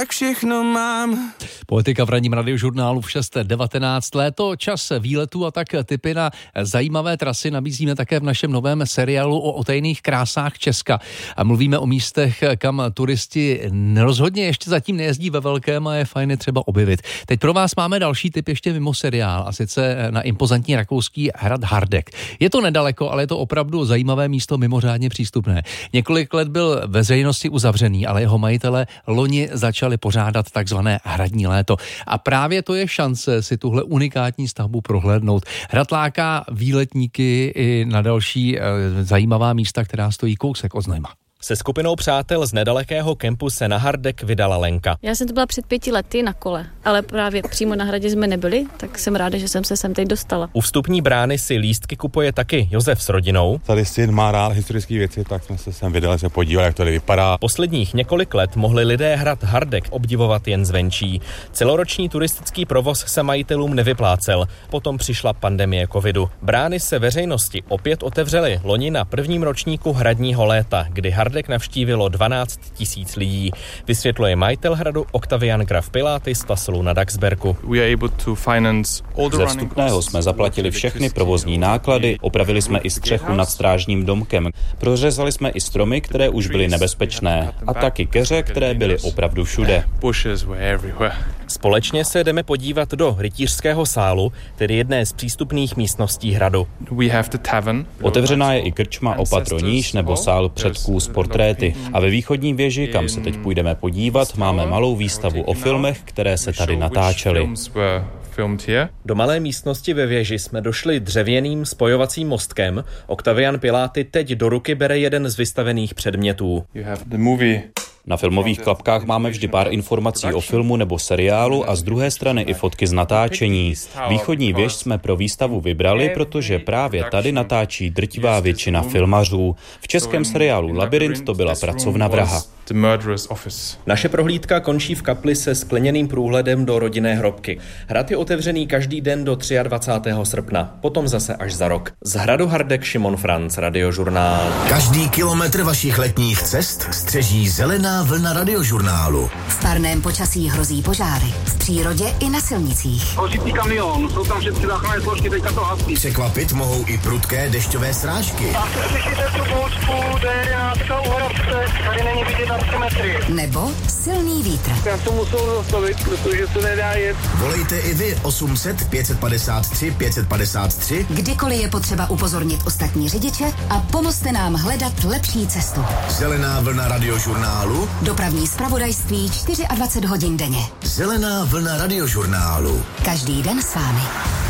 tak všechno mám. Poetika v ranním radiožurnálu v 6:19. Léto, čas výletů a tak tipy na zajímavé trasy nabízíme také v našem novém seriálu o tajných krásách Česka. A mluvíme o místech, kam turisti rozhodně ještě zatím nejezdí ve velkém a je fajn třeba objevit. Teď pro vás máme další tip ještě mimo seriál, a sice na impozantní rakouský hrad Hardegg. Je to nedaleko, ale je to opravdu zajímavé místo, mimořádně přístupné. Několik let byl veřejnosti uzavřený, ale jeho majitele loni začali pořádat takzvané hradní léto. A právě to je šance si tuhle unikátní stavbu prohlédnout. Hrad láká výletníky i na další zajímavá místa, která stojí kousek od Znojma. Se skupinou přátel z nedalekého kempu se na Hardegg vydala Lenka. Já jsem to byla před 5 lety na kole, ale právě přímo na hradě jsme nebyli, tak jsem ráda, že jsem se sem teď dostala. U vstupní brány si lístky kupuje taky Josef s rodinou. Tady syn má rád historické věci, tak jsme se sem vydali se podívat, jak to tady vypadá. Posledních několik let mohli lidé hrad Hardegg obdivovat jen zvenčí. Celoroční turistický provoz se majitelům nevyplácel. Potom přišla pandemie covidu. Brány se veřejnosti opět otevřely loni na prvním ročníku hradního léta, kdy Hardegg navštívilo 12 000 lidí. Vysvětluje majitel hradu Octavian Graf Pilaty z Taselu na Daxberku. Ze vstupného jsme zaplatili všechny provozní náklady, opravili jsme i střechu nad strážním domkem, prořezali jsme i stromy, které už byly nebezpečné, a taky keře, které byly opravdu všude. Společně se jdeme podívat do rytířského sálu, tedy jedné z přístupných místností hradu. Otevřená je i krčma o patroníž nebo sál předků s portréty. A ve východní věži, kam se teď půjdeme podívat, máme malou výstavu o filmech, které se tady natáčely. Do malé místnosti ve věži jsme došli dřevěným spojovacím mostkem. Octavian Pilaty teď do ruky bere jeden z vystavených předmětů. Na filmových klapkách máme vždy pár informací o filmu nebo seriálu a z druhé strany i fotky z natáčení. Východní věž jsme pro výstavu vybrali, protože právě tady natáčí drtivá většina filmařů. V českém seriálu Labyrint to byla pracovna vraha. Naše prohlídka končí v kapli se skleněným průhledem do rodinné hrobky. Hrad je otevřený každý den do 23. srpna, potom zase až za rok. Z hradu Hardegg Šimon Franc, Radiožurnál. Každý kilometr vašich letních cest střeží zelená vlna Radiožurnálu. V parném počasí hrozí požáry. V přírodě i na silnicích. Hořící kamion, jsou tam všechny záchranné složky, teďka to hasí. Překvapit mohou i prudké dešťové srážky. A slyšíte tu bouřku, DNA u Hradce, tady není vidět na 3 metry. Nebo silný vítr. Já to musel zastavit, protože to nedá jet. Volejte i vy 800 553 553. Kdykoliv je potřeba upozornit ostatní řidiče a pomozte nám hledat lepší cestu. Zelená vlna Radiožurnálu. Dopravní zpravodajství 24 hodin denně. Zelená vlna Radiožurnálu. Každý den s vámi.